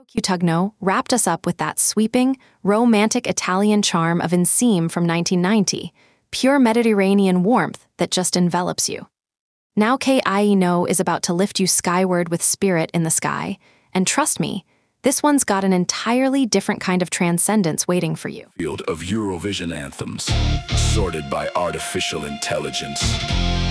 Cutugno wrapped us up with that sweeping, romantic Italian charm of Insieme from 1990, pure Mediterranean warmth that just envelops you. Now Che Ai No is about to lift you skyward with Spirit in the Sky, and trust me, this one's got an entirely different kind of transcendence waiting for you. Field of Eurovision anthems, sorted by artificial intelligence.